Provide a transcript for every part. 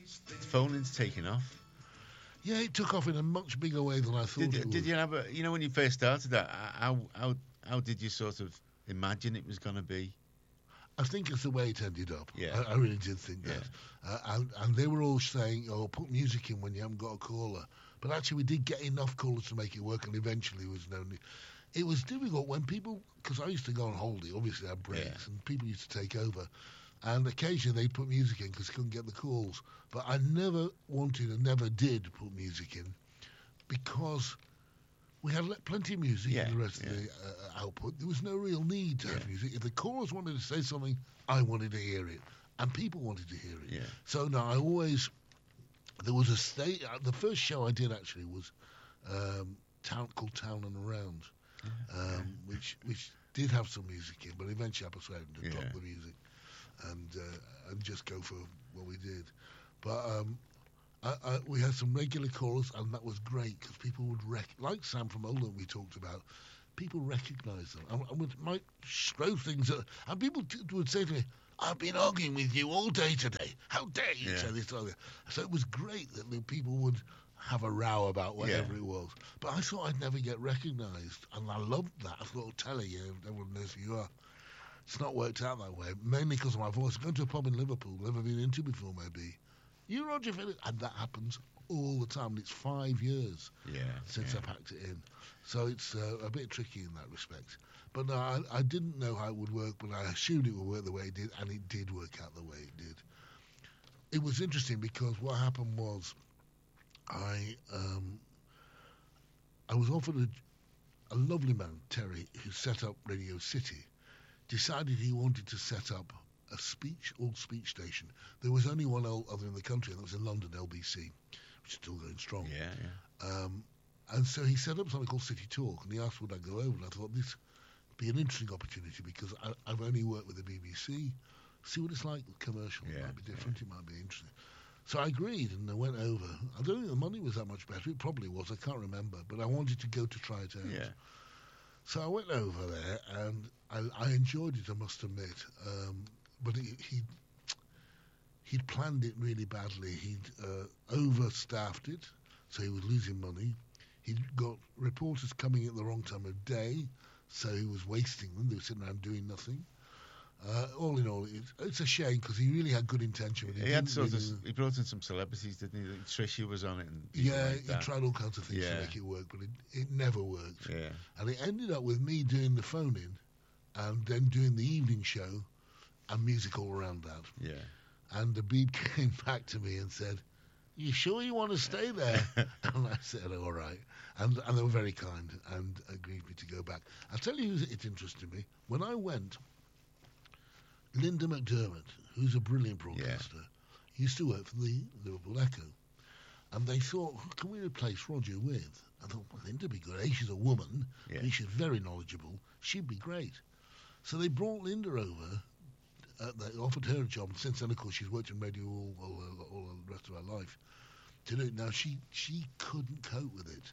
phoning's taken off. Yeah, it took off in a much bigger way than I thought it would. Did you have when you first started that? How did you sort of imagine it was going to be? I think it's the way it ended up. Yeah. I really did think that. And they were all saying, "Oh, put music in when you haven't got a caller." But actually, we did get enough callers to make it work, and eventually it was no need. It was difficult when people, because I used to go on holiday, obviously I had breaks, and people used to take over. And occasionally they'd put music in because they couldn't get the calls. But I never wanted and never did put music in because we had plenty of music in the rest of the output. There was no real need to have music. If the callers wanted to say something, I wanted to hear it. And people wanted to hear it. Yeah. So no, I always... There was a state... The first show I did actually was called Town and Around, which did have some music in, but eventually I persuaded them to drop the music. And just go for what we did. But we had some regular callers, and that was great because people would like Sam from Oldham we talked about. People recognise them. I might throw things at, and people would say to me, "I've been arguing with you all day today. How dare you say this?" So it was great that the people would have a row about whatever it was. But I thought I'd never get recognised, and I loved that. I thought, telling you, everyone knows who you are. It's not worked out that way, mainly because of my voice. Going to a pub in Liverpool, never been into before, maybe. You, Roger Phillips, and that happens all the time. And it's 5 years since I packed it in, so it's a bit tricky in that respect. But no, I didn't know how it would work, but I assumed it would work the way it did, and it did work out the way it did. It was interesting because what happened was, I was offered a lovely man, Terry, who set up Radio City. Decided he wanted to set up a all-speech station. There was only one other in the country, and that was in London, LBC, which is still going strong. And so he set up something called City Talk, and he asked would I go over, and I thought this would be an interesting opportunity because I've only worked with the BBC. See what it's like with commercial. It might be different, it might be interesting. So I agreed, and I went over. I don't think the money was that much better. It probably was, I can't remember, but I wanted to go to try it out. Yeah. So I went over there, and I enjoyed it, I must admit. But he'd planned it really badly. He'd overstaffed it, so he was losing money. He'd got reporters coming at the wrong time of day, so he was wasting them. They were sitting around doing nothing. All in all, it's a shame because he really had good intention. He brought in some celebrities, didn't he? Trisha was on it. And he tried all kinds of things to make it work, but it never worked. Yeah. And it ended up with me doing the phone-in and then doing the evening show and music all around that. Yeah. And the Beeb came back to me and said, "You sure you want to stay there?" And I said, "All right." And they were very kind and agreed me to go back. I'll tell you, it interested me. When I went, Linda McDermott, who's a brilliant broadcaster, used to work for the Liverpool Echo. And they thought, who can we replace Roger with? I thought, well, Linda would be great. She's a woman. She's very knowledgeable. She'd be great. So they brought Linda over. They offered her a job. And since then, of course, she's worked in radio all the rest of her life. To do it now, she couldn't cope with it.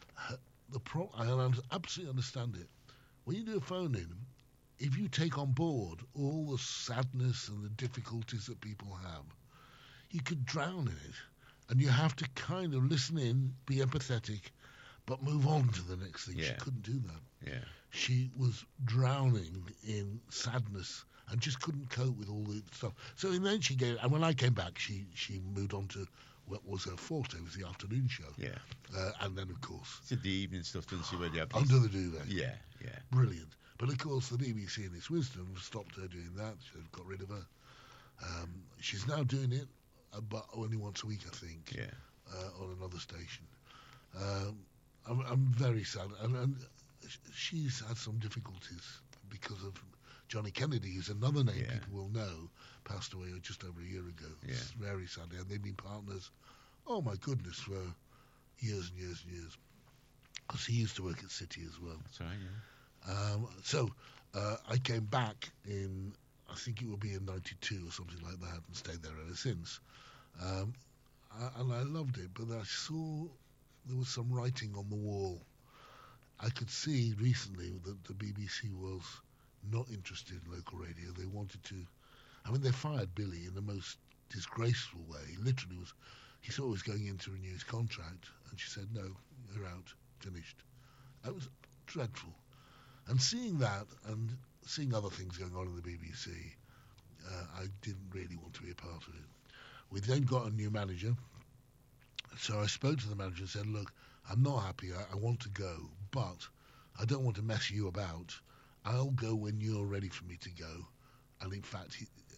I absolutely understand it. When you do a phone-in, if you take on board all the sadness and the difficulties that people have, you could drown in it. And you have to kind of listen in, be empathetic, but move on to the next thing. She couldn't do that. Yeah. She was drowning in sadness and just couldn't cope with all the stuff. So in the end and when I came back, she moved on to what was her forte, was the afternoon show. Yeah. And then, of course... She did the evening stuff, didn't she? Under the Duvet. Yeah. Brilliant. But of course, the BBC in its wisdom stopped her doing that. They got rid of her. She's now doing it, but only once a week, I think, on another station. I'm very sad. And she's had some difficulties because of Johnny Kennedy, who's another name people will know, passed away just over a year ago. It's very sadly. And they've been partners, oh my goodness, for years and years and years. Because he used to work at City as well. That's right, So I came back in, I think it would be in 92 or something like that, and stayed there ever since. And I loved it, but I saw there was some writing on the wall. I could see recently that the BBC was not interested in local radio. They wanted to... I mean, they fired Billy in the most disgraceful way. He literally was. He thought he was going in to renew his contract, and she said, "No, you're out, finished." That was dreadful. And seeing that, and seeing other things going on in the BBC, I didn't really want to be a part of it. We then got a new manager, so I spoke to the manager and said, "Look, I'm not happy. I want to go, but I don't want to mess you about. I'll go when you're ready for me to go." And in fact,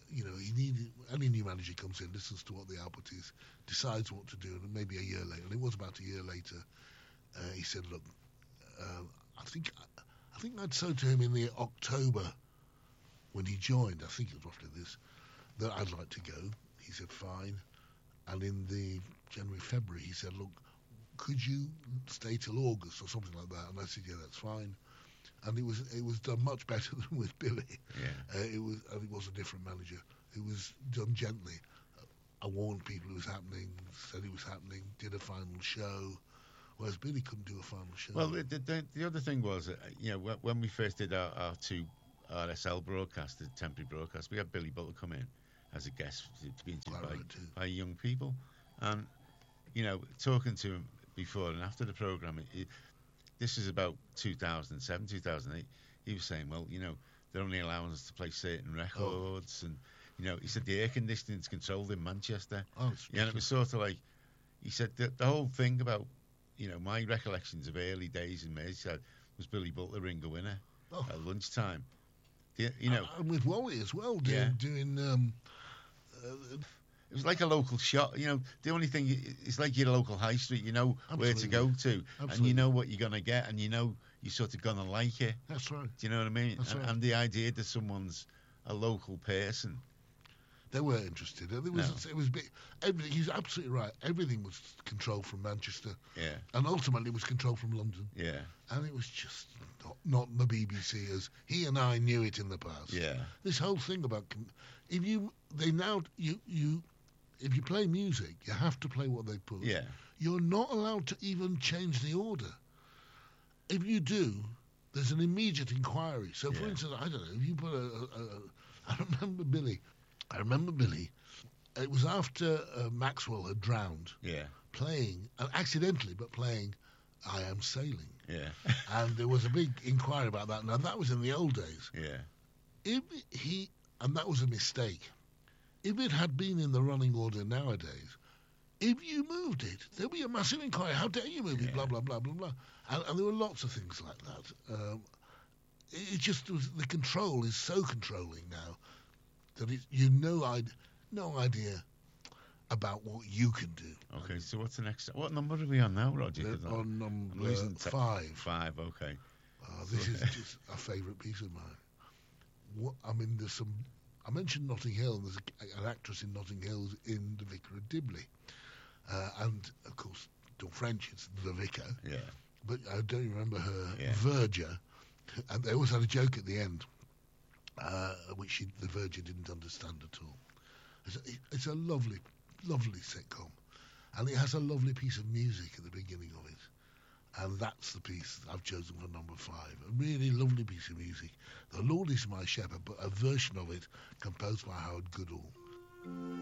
any new manager comes in, listens to what the output is, decides what to do, and maybe a year later, and it was about a year later, he said, "Look, I think I'd said to him in the October when he joined, I think it was roughly this, that I'd like to go." He said, "Fine." And in the January, February, he said, "Look, could you stay till August or something like that?" And I said, "Yeah, that's fine." And it was done much better than with Billy. Yeah. It was a different manager. It was done gently. I warned people it was happening, said it was happening, did a final show, whereas Billy couldn't do a final show. Well, the other thing was, when we first did our two RSL broadcasts, the temporary broadcasts, we had Billy Butler come in as a guest to be interviewed by young people, and talking to him before and after the programme. This is about 2007, 2008. He was saying, well, they're only allowing us to play certain records, and he said the air conditioning's controlled in Manchester. And it was sort of like, he said that the whole thing about, my recollections of early days in Merseyside was Billy Butler ring a winner at lunchtime. And with Wally as well, doing it was like a local shop. The only thing, it's like your local high street. You know where to go to, and you know what you're going to get, and you're sort of going to like it. That's right. Do you know what I mean? That's right. And the idea that someone's a local person. They were interested. It was big. He's absolutely right. Everything was controlled from Manchester. Yeah. And ultimately it was controlled from London. Yeah. And it was just not the BBC as he and I knew it in the past. Yeah. This whole thing about if you play music, you have to play what they put. Yeah. You're not allowed to even change the order. If you do, there's an immediate inquiry. So, for instance, I don't know, if you put I remember Billy. It was after Maxwell had drowned. Yeah. Playing, accidentally, but playing I Am Sailing. Yeah. And there was a big inquiry about that. Now, that was in the old days. Yeah. And that was a mistake. If it had been in the running order nowadays, if you moved it, there'd be a massive inquiry. How dare you move it? Blah, blah, blah, blah, blah. And there were lots of things like that. It just was, the control is so controlling now that no idea about what you can do. Okay, so what's the next? What number are we on now, Roger? On number 5. 5, okay. This is just a favourite piece of mine. There's some. I mentioned Notting Hill, and there's an actress in Notting Hill in The Vicar of Dibley. And, of course, Dawn French is the vicar. Yeah. But I don't remember her verger. And they always had a joke at the end, which the verger didn't understand at all. It's a lovely, lovely sitcom. And it has a lovely piece of music at the beginning of it. And that's the piece I've chosen for number 5. A really lovely piece of music. The Lord is My Shepherd, but a version of it composed by Howard Goodall.